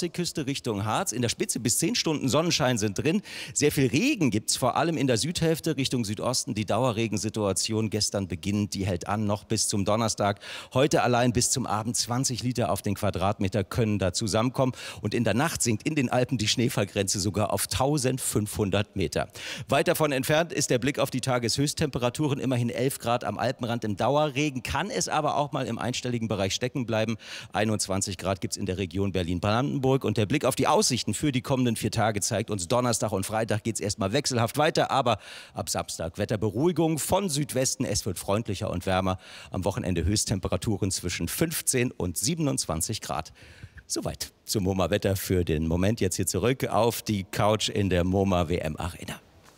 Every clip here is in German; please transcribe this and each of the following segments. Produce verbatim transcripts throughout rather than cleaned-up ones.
Ostseeküste Richtung Harz. In der Spitze bis zehn Stunden Sonnenschein sind drin. Sehr viel Regen gibt es vor allem in der Südhälfte Richtung Südosten. Die Dauerregensituation gestern beginnend, die hält an noch bis zum Donnerstag. Heute allein bis zum Abend zwanzig Liter auf den Quadratmeter können da zusammenkommen. Und in der Nacht sinkt in den Alpen die Schneefallgrenze sogar auf eintausendfünfhundert Meter. Weit davon entfernt ist der Blick auf die Tageshöchsttemperaturen. Immerhin elf Grad am Alpenrand im Dauerregen. Kann es aber auch mal im einstelligen Bereich stecken bleiben. einundzwanzig Grad gibt es in der Region Berlin-Brandenburg. Und der Blick auf die Aussichten für die kommenden vier Tage zeigt uns, Donnerstag und Freitag geht es erstmal wechselhaft weiter. Aber ab Samstag Wetterberuhigung von Südwesten. Es wird freundlicher und wärmer. Am Wochenende Höchsttemperaturen zwischen fünfzehn und siebenundzwanzig Grad. Soweit zum MoMA-Wetter für den Moment. Jetzt hier zurück auf die Couch in der MoMA W M Arena.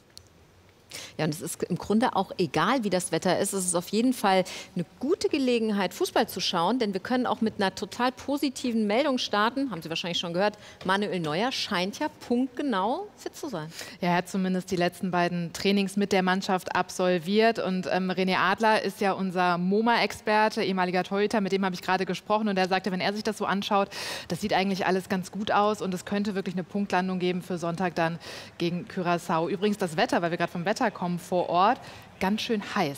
Ja, und es ist im Grunde auch egal, wie das Wetter ist. Es ist auf jeden Fall eine gute Gelegenheit, Fußball zu schauen, denn wir können auch mit einer total positiven Meldung starten. Haben Sie wahrscheinlich schon gehört, Manuel Neuer scheint ja punktgenau fit zu sein. Ja, er hat zumindest die letzten beiden Trainings mit der Mannschaft absolviert. Und ähm, René Adler ist ja unser MoMA-Experte, ehemaliger Torhüter, mit dem habe ich gerade gesprochen. Und er sagte, wenn er sich das so anschaut, das sieht eigentlich alles ganz gut aus. Und es könnte wirklich eine Punktlandung geben für Sonntag dann gegen Curaçao. Übrigens das Wetter, weil wir gerade vom Wetter kommen, vor Ort, ganz schön heiß.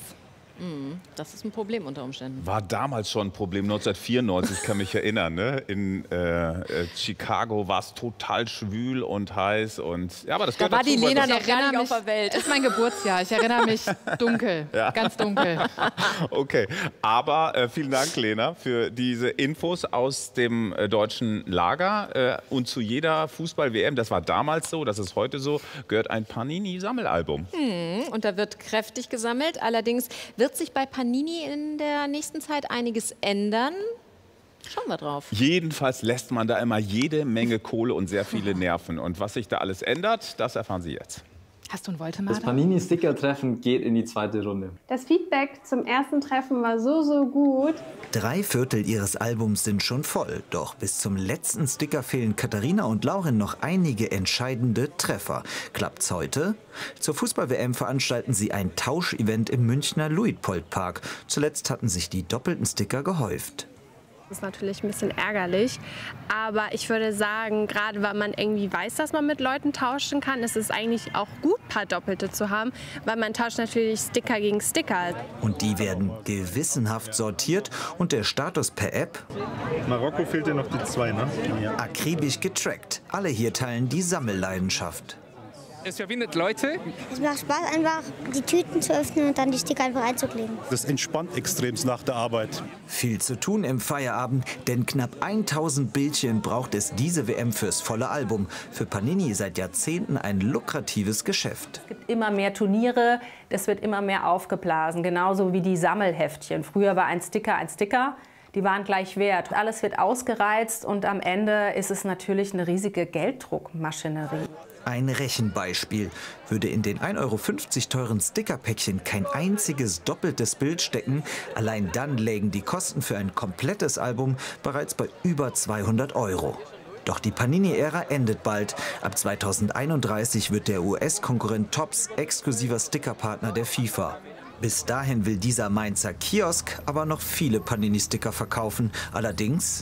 Das ist ein Problem unter Umständen. War damals schon ein Problem, neunzehnhundertvierundneunzig, kann mich erinnern. Ne? In äh, Chicago war es total schwül und heiß. Und, ja, aber das da war die dazu, Lena das noch gar nicht auf der Welt. Das ist mein Geburtsjahr. Ich erinnere mich dunkel, ja. Ganz dunkel. Okay, aber äh, vielen Dank, Lena, für diese Infos aus dem äh, deutschen Lager. Äh, und zu jeder Fußball-W M, das war damals so, das ist heute so, gehört ein Panini-Sammelalbum. Hm, und da wird kräftig gesammelt. Allerdings wird Wird sich bei Panini in der nächsten Zeit einiges ändern? Schauen wir drauf. Jedenfalls lässt man da immer jede Menge Kohle und sehr viele Nerven. Und was sich da alles ändert, das erfahren Sie jetzt. Hast du einen Voltemaster? Das Panini-Sticker-Treffen geht in die zweite Runde. Das Feedback zum ersten Treffen war so, so gut. Drei Viertel ihres Albums sind schon voll. Doch bis zum letzten Sticker fehlen Katharina und Lauren noch einige entscheidende Treffer. Klappt's heute? Zur Fußball-W M veranstalten sie ein Tauschevent im Münchner Luitpoldpark. Zuletzt hatten sich die doppelten Sticker gehäuft. Das ist natürlich ein bisschen ärgerlich, aber ich würde sagen, gerade weil man irgendwie weiß, dass man mit Leuten tauschen kann, ist es eigentlich auch gut, ein paar Doppelte zu haben, weil man tauscht natürlich Sticker gegen Sticker. Und die werden gewissenhaft sortiert und der Status per App Marokko fehlt ja noch die zwei, ne? Ja. akribisch getrackt. Alle hier teilen die Sammelleidenschaft. Es verbindet Leute. Es macht Spaß, einfach die Tüten zu öffnen und dann die Sticker einfach einzukleben. Das entspannt extremst nach der Arbeit. Viel zu tun im Feierabend, denn knapp tausend Bildchen braucht es diese W M fürs volle Album. Für Panini seit Jahrzehnten ein lukratives Geschäft. Es gibt immer mehr Turniere, das wird immer mehr aufgeblasen, genauso wie die Sammelheftchen. Früher war ein Sticker ein Sticker. Die waren gleich wert. Alles wird ausgereizt und am Ende ist es natürlich eine riesige Gelddruckmaschinerie. Ein Rechenbeispiel. Würde in den ein Euro fünfzig teuren Stickerpäckchen kein einziges doppeltes Bild stecken, allein dann lägen die Kosten für ein komplettes Album bereits bei über zweihundert Euro. Doch die Panini-Ära endet bald. Ab zweitausendeinunddreißig wird der U S-Konkurrent Topps exklusiver Stickerpartner der FIFA. Bis dahin will dieser Mainzer Kiosk aber noch viele Panini-Sticker verkaufen. Allerdings...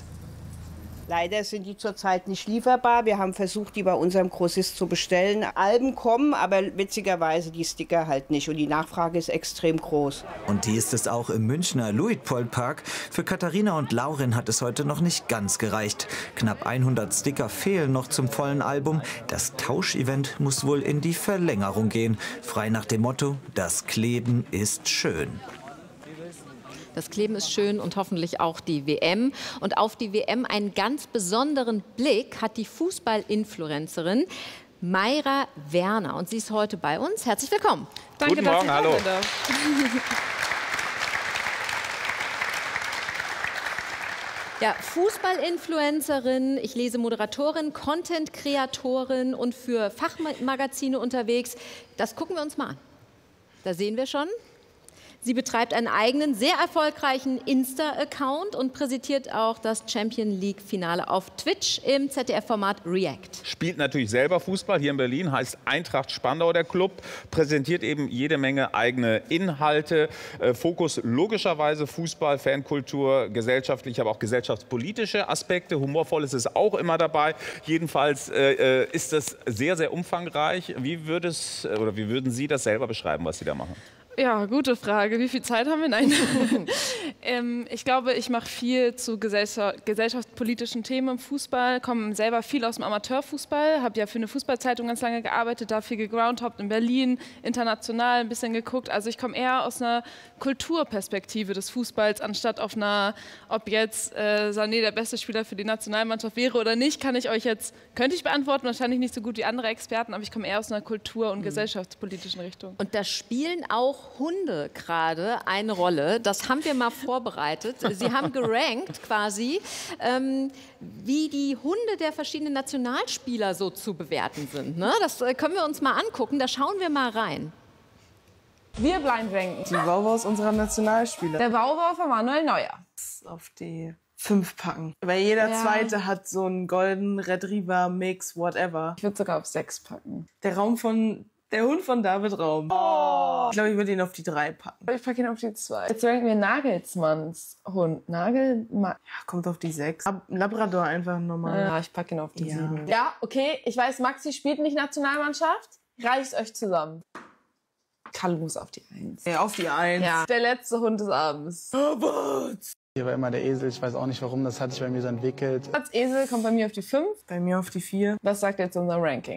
Leider sind die zurzeit nicht lieferbar. Wir haben versucht, die bei unserem Grossist zu bestellen. Alben kommen, aber witzigerweise die Sticker halt nicht. Und die Nachfrage ist extrem groß. Und die ist es auch im Münchner Luitpoldpark. Für Katharina und Lauren hat es heute noch nicht ganz gereicht. Knapp hundert Sticker fehlen noch zum vollen Album. Das Tauschevent muss wohl in die Verlängerung gehen. Frei nach dem Motto, das Kleben ist schön. Das Kleben ist schön und hoffentlich auch die W M. Und auf die W M einen ganz besonderen Blick hat die Fußball-Influencerin Mayra Werner. Und sie ist heute bei uns. Herzlich willkommen. Danke, Guten Morgen, hallo. Ja, Fußball-Influencerin, ich lese Moderatorin, Content-Kreatorin und für Fachmagazine unterwegs. Das gucken wir uns mal an. Da sehen wir schon. Sie betreibt einen eigenen, sehr erfolgreichen Insta-Account und präsentiert auch das Champions League-Finale auf Twitch im Z D F-Format React. Spielt natürlich selber Fußball hier in Berlin, heißt Eintracht Spandau der Club, präsentiert eben jede Menge eigene Inhalte. Äh, Fokus logischerweise Fußball, Fankultur, gesellschaftliche, aber auch gesellschaftspolitische Aspekte. Humorvolles ist auch immer dabei. Jedenfalls äh, ist das sehr, sehr umfangreich. Wie, würde es, oder wie würden Sie das selber beschreiben, was Sie da machen? Ja, gute Frage. Wie viel Zeit haben wir? Nein. ähm, ich glaube, ich mache viel zu gesellschaft gesellschaftspolitischen Themen im Fußball, komme selber viel aus dem Amateurfußball, habe ja für eine Fußballzeitung ganz lange gearbeitet, da viel gegroundhopped in Berlin, international ein bisschen geguckt. Also ich komme eher aus einer Kulturperspektive des Fußballs, anstatt auf einer, ob jetzt äh, Sané der beste Spieler für die Nationalmannschaft wäre oder nicht, kann ich euch jetzt, könnte ich beantworten, wahrscheinlich nicht so gut wie andere Experten, aber ich komme eher aus einer Kultur- und mhm. gesellschaftspolitischen Richtung. Und da spielen auch Hunde gerade eine Rolle. Das haben wir mal vorbereitet. Sie haben gerankt quasi, ähm, wie die Hunde der verschiedenen Nationalspieler so zu bewerten sind. Ne? Das äh, können wir uns mal angucken. Da schauen wir mal rein. Wir blind ranken. Die Wauwaus unserer Nationalspieler. Der Wauwau von Manuel Neuer. Auf die fünf packen. Weil jeder ja. Zweite hat so einen golden Retriever, Mix, whatever. Ich würde sogar auf sechs packen. Der Raum von... Der Hund von David Raum. Oh. Ich glaube, ich würde ihn auf die drei packen. Ich packe ihn auf die zwei. Jetzt ranken wir Nagelsmanns Hund. Nagelmann. Ja, kommt auf die sechs. Labrador einfach normal. Ja, ich packe ihn auf die ja. sieben. Ja, okay. Ich weiß, Maxi spielt nicht Nationalmannschaft. Reicht euch zusammen. Kalle muss auf die eins. Ja, auf die eins. Ja. Der letzte Hund des Abends. Hier war immer der Esel. Ich weiß auch nicht warum. Das hat sich bei mir so entwickelt. Als Esel kommt bei mir auf die fünf. Bei mir auf die vier. Was sagt jetzt unser Ranking?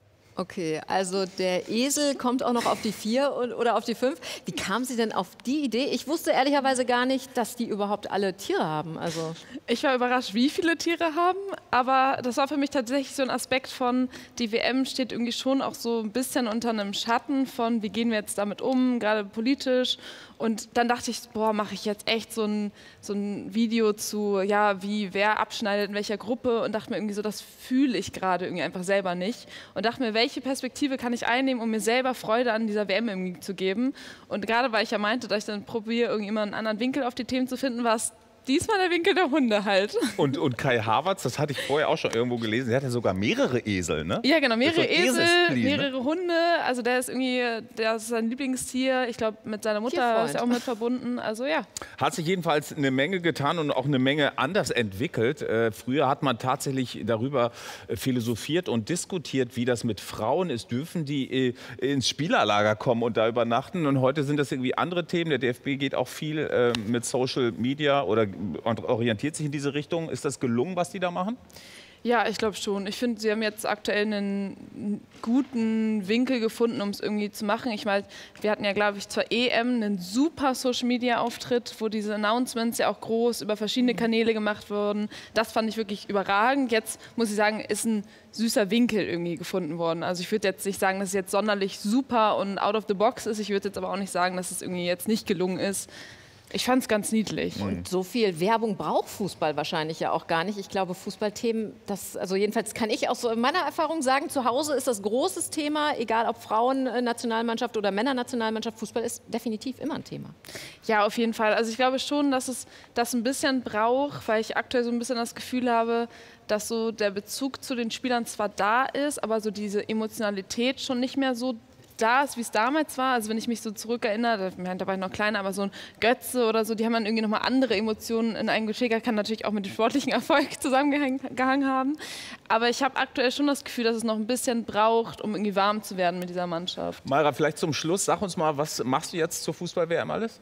Okay, also der Esel kommt auch noch auf die vier oder auf die fünf. Wie kam sie denn auf die Idee? Ich wusste ehrlicherweise gar nicht, dass die überhaupt alle Tiere haben. Also ich war überrascht, wie viele Tiere haben, aber das war für mich tatsächlich so ein Aspekt von, die W M steht irgendwie schon auch so ein bisschen unter einem Schatten von, wie gehen wir jetzt damit um, gerade politisch. Und dann dachte ich, boah, mache ich jetzt echt so ein, so ein Video zu, ja, wie wer abschneidet in welcher Gruppe, und dachte mir irgendwie so, das fühle ich gerade irgendwie einfach selber nicht. Und dachte mir, welche Perspektive kann ich einnehmen, um mir selber Freude an dieser W M irgendwie zu geben. Und gerade weil ich ja meinte, dass ich dann probiere, irgendwie immer einen anderen Winkel auf die Themen zu finden, war es diesmal der Winkel der Hunde halt. Und, und Kai Havertz, das hatte ich vorher auch schon irgendwo gelesen, der hat ja sogar mehrere Esel, ne? Ja, genau, mehrere Esel, mehrere ne? Hunde. Also der ist irgendwie, der ist sein Lieblingstier. Ich glaube, mit seiner Mutter ist er auch mit verbunden. Also ja. Hat sich jedenfalls eine Menge getan und auch eine Menge anders entwickelt. Äh, früher hat man tatsächlich darüber philosophiert und diskutiert, wie das mit Frauen ist. Dürfen die äh, ins Spielerlager kommen und da übernachten? Und heute sind das irgendwie andere Themen. Der D F B geht auch viel äh, mit Social Media oder und orientiert sich in diese Richtung. Ist das gelungen, was die da machen? Ja, ich glaube schon. Ich finde, sie haben jetzt aktuell einen guten Winkel gefunden, um es irgendwie zu machen. Ich meine, wir hatten ja, glaube ich, zur E M einen super Social-Media-Auftritt, wo diese Announcements ja auch groß über verschiedene Kanäle gemacht wurden. Das fand ich wirklich überragend. Jetzt, muss ich sagen, ist ein süßer Winkel irgendwie gefunden worden. Also ich würde jetzt nicht sagen, dass es jetzt sonderlich super und out of the box ist. Ich würde jetzt aber auch nicht sagen, dass es irgendwie jetzt nicht gelungen ist. Ich fand es ganz niedlich. Und so viel Werbung braucht Fußball wahrscheinlich ja auch gar nicht. Ich glaube, Fußballthemen, das, also jedenfalls kann ich auch so in meiner Erfahrung sagen, zu Hause ist das großes Thema, egal ob Frauen-Nationalmannschaft oder Männer-Nationalmannschaft, Fußball ist definitiv immer ein Thema. Ja, auf jeden Fall. Also ich glaube schon, dass es das ein bisschen braucht, weil ich aktuell so ein bisschen das Gefühl habe, dass so der Bezug zu den Spielern zwar da ist, aber so diese Emotionalität schon nicht mehr so da ist, wie es damals war. Also wenn ich mich so zurückerinnere, da war ich noch kleiner, aber so ein Götze oder so, die haben dann irgendwie nochmal andere Emotionen in einen geschickt. Kann natürlich auch mit dem sportlichen Erfolg zusammengehangen haben. Aber ich habe aktuell schon das Gefühl, dass es noch ein bisschen braucht, um irgendwie warm zu werden mit dieser Mannschaft. Mayra, vielleicht zum Schluss, sag uns mal, was machst du jetzt zur Fußball-W M alles?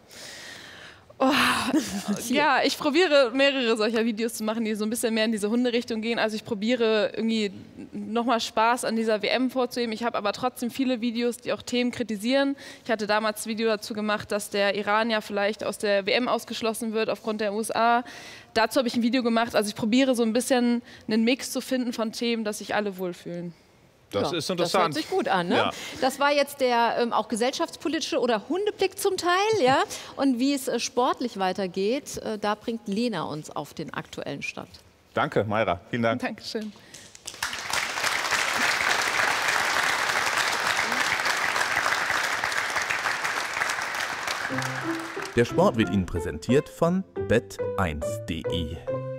Oh, ja, ich probiere mehrere solcher Videos zu machen, die so ein bisschen mehr in diese Hunderichtung gehen. Also ich probiere irgendwie nochmal Spaß an dieser W M vorzuheben. Ich habe aber trotzdem viele Videos, die auch Themen kritisieren. Ich hatte damals das Video dazu gemacht, dass der Iran ja vielleicht aus der W M ausgeschlossen wird aufgrund der U S A. Dazu habe ich ein Video gemacht. Also ich probiere so ein bisschen einen Mix zu finden von Themen, dass sich alle wohlfühlen. Das ja, ist interessant. Das hört sich gut an. Ne? Ja. Das war jetzt der ähm, auch gesellschaftspolitische oder Hundeblick zum Teil. Ja? Und wie es äh, sportlich weitergeht, äh, da bringt Lena uns auf den aktuellen Stand. Danke, Mayra. Vielen Dank. Dankeschön. Applaus Der Sport wird Ihnen präsentiert von bet eins punkt de.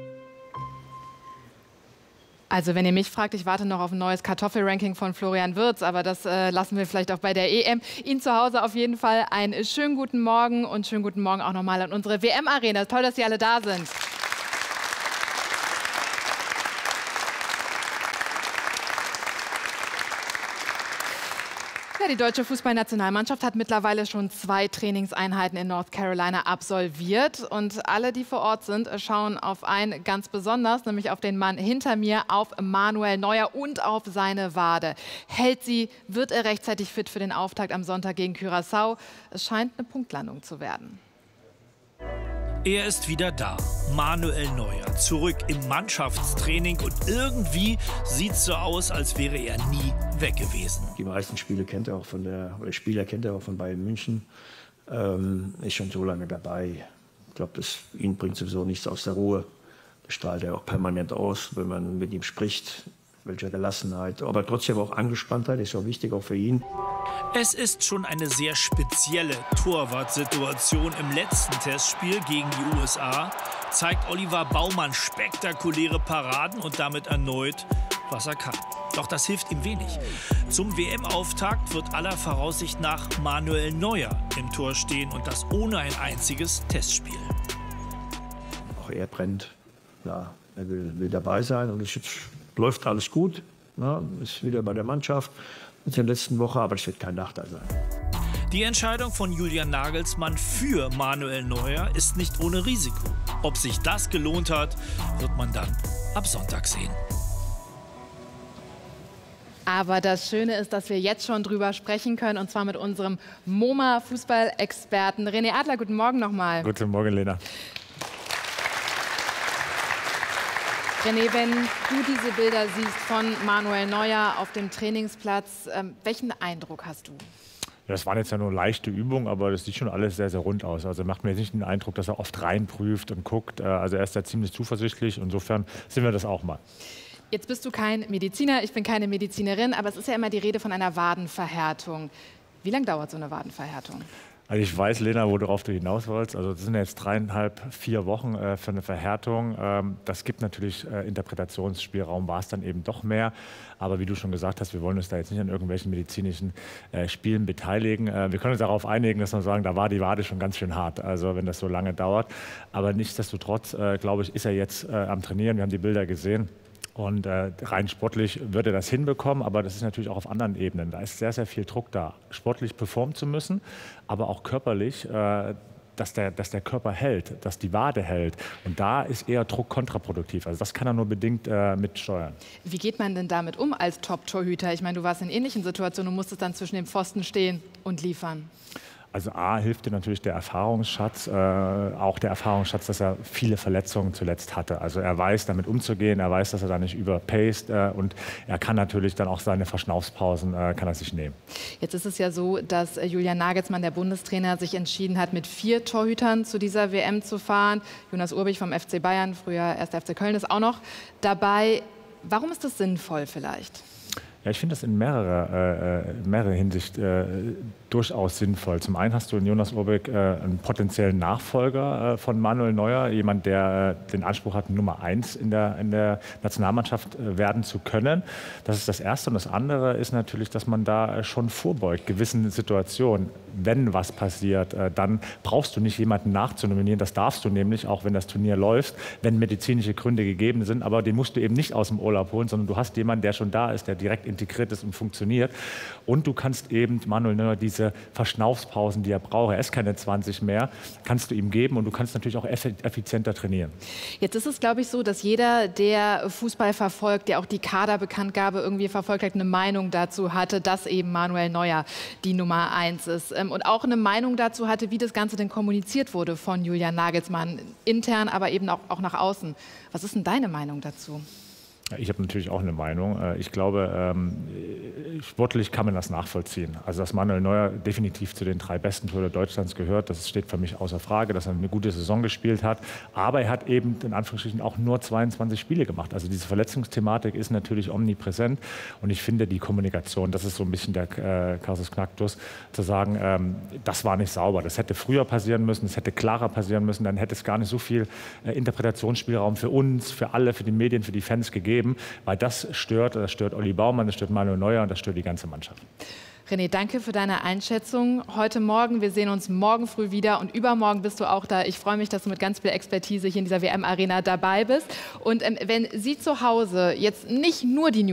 Also wenn ihr mich fragt, ich warte noch auf ein neues Kartoffelranking von Florian Wirtz, aber das äh, lassen wir vielleicht auch bei der E M. Ihnen zu Hause auf jeden Fall einen schönen guten Morgen und schönen guten Morgen auch nochmal an unsere W M-Arena. Toll, dass Sie alle da sind. Ja, die deutsche Fußballnationalmannschaft hat mittlerweile schon zwei Trainingseinheiten in North Carolina absolviert. Und alle, die vor Ort sind, schauen auf einen ganz besonders, nämlich auf den Mann hinter mir, auf Manuel Neuer und auf seine Wade. Hält sie, wird er rechtzeitig fit für den Auftakt am Sonntag gegen Curaçao? Es scheint eine Punktlandung zu werden. Er ist wieder da, Manuel Neuer, zurück im Mannschaftstraining und irgendwie sieht es so aus, als wäre er nie weg gewesen. Die meisten Spiele kennt er auch von der, oder Spieler kennt er auch von Bayern München, ähm, ist schon so lange dabei. Ich glaube, ihn bringt sowieso nichts aus der Ruhe. Das strahlt er auch permanent aus, wenn man mit ihm spricht. Welche Gelassenheit, aber trotzdem auch Angespanntheit, ist auch wichtig, auch für ihn. Es ist schon eine sehr spezielle Torwartsituation. Im letzten Testspiel gegen die U S A zeigt Oliver Baumann spektakuläre Paraden und damit erneut, was er kann. Doch das hilft ihm wenig. Zum W M-Auftakt wird aller Voraussicht nach Manuel Neuer im Tor stehen und das ohne ein einziges Testspiel. Auch er brennt, ja, er will, will dabei sein und es läuft alles gut, ja, ist wieder bei der Mannschaft in der letzten Woche, aber es wird kein Nachteil sein. Die Entscheidung von Julian Nagelsmann für Manuel Neuer ist nicht ohne Risiko. Ob sich das gelohnt hat, wird man dann ab Sonntag sehen. Aber das Schöne ist, dass wir jetzt schon drüber sprechen können, und zwar mit unserem MoMA-Fußballexperten René Adler. Guten Morgen nochmal. Guten Morgen, Lena. René, wenn du diese Bilder siehst von Manuel Neuer auf dem Trainingsplatz, ähm, welchen Eindruck hast du? Das waren jetzt ja nur leichte Übungen, aber das sieht schon alles sehr, sehr rund aus. Also macht mir jetzt nicht den Eindruck, dass er oft reinprüft und guckt. Also er ist da ziemlich zuversichtlich. Insofern sind wir das auch mal. Jetzt bist du kein Mediziner, ich bin keine Medizinerin, aber es ist ja immer die Rede von einer Wadenverhärtung. Wie lange dauert so eine Wadenverhärtung? Also ich weiß, Lena, worauf du hinaus wolltest. Also das sind jetzt dreieinhalb, vier Wochen äh, für eine Verhärtung. Ähm, das gibt natürlich äh, Interpretationsspielraum, war es dann eben doch mehr. Aber wie du schon gesagt hast, wir wollen uns da jetzt nicht an irgendwelchen medizinischen äh, Spielen beteiligen. Äh, wir können uns darauf einigen, dass wir sagen, da war die Wade schon ganz schön hart, also wenn das so lange dauert. Aber nichtsdestotrotz, äh, glaube ich, ist er jetzt äh, am Trainieren. Wir haben die Bilder gesehen. Und äh, rein sportlich wird er das hinbekommen, aber das ist natürlich auch auf anderen Ebenen. Da ist sehr, sehr viel Druck da, sportlich performen zu müssen, aber auch körperlich, äh, dass, der, dass der Körper hält, dass die Wade hält. Und da ist eher Druck kontraproduktiv. Also das kann er nur bedingt äh, mitsteuern. Wie geht man denn damit um als Top-Torhüter? Ich meine, du warst in ähnlichen Situationen und musstest dann zwischen dem Pfosten stehen und liefern. Also A, hilft dir natürlich der Erfahrungsschatz, äh, auch der Erfahrungsschatz, dass er viele Verletzungen zuletzt hatte. Also er weiß, damit umzugehen, er weiß, dass er da nicht überpaced äh, und er kann natürlich dann auch seine Verschnaufspausen, äh, kann er sich nehmen. Jetzt ist es ja so, dass Julian Nagelsmann, der Bundestrainer, sich entschieden hat, mit vier Torhütern zu dieser W M zu fahren. Jonas Urbich vom F C Bayern, früher erster F C Köln, ist auch noch dabei. Warum ist das sinnvoll vielleicht? Ja, ich finde das in mehrerer äh, mehrere Hinsicht äh, durchaus sinnvoll. Zum einen hast du in Jonas Urbich äh, einen potenziellen Nachfolger äh, von Manuel Neuer, jemand, der äh, den Anspruch hat, Nummer eins in der, in der Nationalmannschaft äh, werden zu können. Das ist das Erste. Und das andere ist natürlich, dass man da äh, schon vorbeugt, gewissen Situationen. Wenn was passiert, äh, dann brauchst du nicht jemanden nachzunominieren. Das darfst du nämlich, auch wenn das Turnier läuft, wenn medizinische Gründe gegeben sind. Aber den musst du eben nicht aus dem Urlaub holen, sondern du hast jemanden, der schon da ist, der direkt integriert ist und funktioniert. Und du kannst eben Manuel Neuer diese Verschnaufspausen, die er braucht, er ist keine zwanzig mehr, kannst du ihm geben und du kannst natürlich auch effizienter trainieren. Jetzt ist es, glaube ich, so, dass jeder, der Fußball verfolgt, der auch die Kaderbekanntgabe irgendwie verfolgt hat, eine Meinung dazu hatte, dass eben Manuel Neuer die Nummer eins ist. Und auch eine Meinung dazu hatte, wie das Ganze denn kommuniziert wurde von Julian Nagelsmann, intern, aber eben auch, auch nach außen. Was ist denn deine Meinung dazu? Ich habe natürlich auch eine Meinung. Ich glaube, sportlich kann man das nachvollziehen. Also dass Manuel Neuer definitiv zu den drei besten Torhüter Deutschlands gehört, das steht für mich außer Frage, dass er eine gute Saison gespielt hat. Aber er hat eben in Anführungsstrichen auch nur zweiundzwanzig Spiele gemacht. Also diese Verletzungsthematik ist natürlich omnipräsent. Und ich finde die Kommunikation, das ist so ein bisschen der äh, Kasus Knacktus, zu sagen, ähm, das war nicht sauber. Das hätte früher passieren müssen, das hätte klarer passieren müssen. Dann hätte es gar nicht so viel äh, Interpretationsspielraum für uns, für alle, für die Medien, für die Fans gegeben. Weil das stört, das stört Olli Baumann, das stört Manuel Neuer und das stört die ganze Mannschaft. René, danke für deine Einschätzung heute Morgen. Wir sehen uns morgen früh wieder und übermorgen bist du auch da. Ich freue mich, dass du mit ganz viel Expertise hier in dieser W M-Arena dabei bist. Und ähm, wenn Sie zu Hause jetzt nicht nur die